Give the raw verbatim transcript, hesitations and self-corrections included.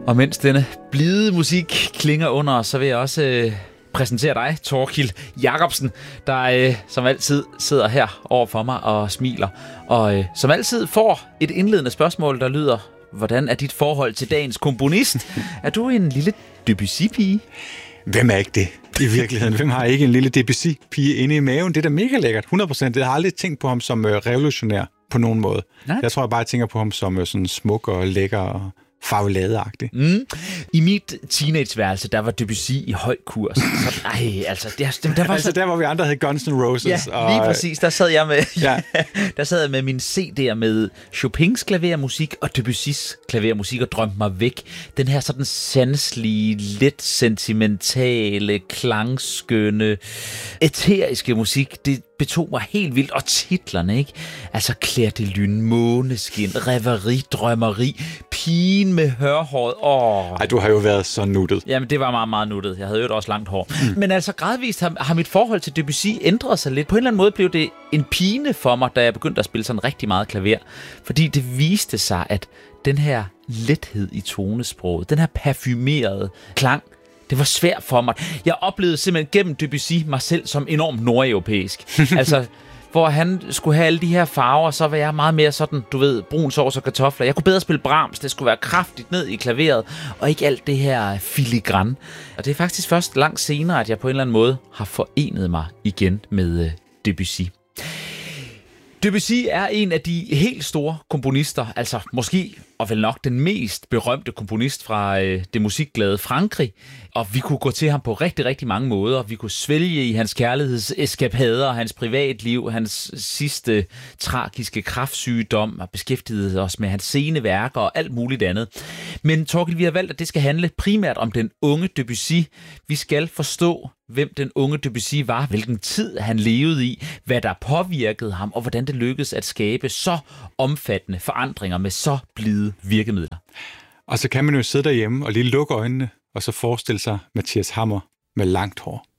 Og mens denne blide musik klinger under os, så vil jeg også øh, præsentere dig, Thorkild Jacobsen, der øh, som altid sidder her over for mig og smiler. Og øh, som altid får et indledende spørgsmål, der lyder: hvordan er dit forhold til dagens komponist? Er du en lille Debussy-pige? Hvem er ikke det i virkeligheden? Hvem har ikke en lille Debussy-pige inde i maven? Det er da mega lækkert, hundrede procent. Jeg har aldrig tænkt på ham som øh, revolutionær på nogen måde. Nej. Jeg tror jeg bare tænker på ham som øh, sådan smuk og lækker og farveladeagtig. Mm. I mit teenageværelse, der var Debussy i høj kurs. Så, ej, altså, der, der var altså så... der, hvor vi andre havde Guns N' Roses. Ja, og... lige præcis. Der sad jeg med, ja. der sad jeg med min C D'er med Chopins klavermusik og Debussys klavermusik og drømte mig væk. Den her sådan sanselige, lidt sentimentale, klangskønne, æteriske musik, det betog mig helt vildt. Og titlerne, ikke? Altså Clair de Lune, Måneskin, Rêverie, Drømmeri, Pigen med hørhåret. Åh. Ej, du har jo været så nuttet. Jamen, det var meget, meget nuttet. Jeg havde jo også langt hår. Mm. Men altså, gradvist har, har mit forhold til Debussy ændret sig lidt. På en eller anden måde blev det en pine for mig, da jeg begyndte at spille sådan rigtig meget klaver. Fordi det viste sig, at den her lethed i tonesproget, den her parfumerede klang, det var svært for mig. Jeg oplevede simpelthen gennem Debussy mig selv som enormt nordeuropæisk. Altså, hvor han skulle have alle de her farver, så var jeg meget mere sådan, du ved, brun sovs og kartofler. Jeg kunne bedre spille Brahms, det skulle være kraftigt ned i klaveret, og ikke alt det her filigran. Og det er faktisk først langt senere, at jeg på en eller anden måde har forenet mig igen med uh, Debussy. Debussy er en af de helt store komponister, altså måske og vel nok den mest berømte komponist fra øh, det musikglade Frankrig. Og vi kunne gå til ham på rigtig, rigtig mange måder. Vi kunne svælge i hans kærlighedseskapader, hans privatliv, hans sidste tragiske kræftsygdom, og beskæftigede os med hans sene værker og alt muligt andet. Men Thorkild, vi har valgt, at det skal handle primært om den unge Debussy. Vi skal forstå, hvem den unge Debussy var, hvilken tid han levede i, hvad der påvirkede ham, og hvordan det lykkedes at skabe så omfattende forandringer med så blide virkemidler. Og så kan man jo sidde derhjemme og lige lukke øjnene, og så forestille sig Mathias Hammer med langt hår.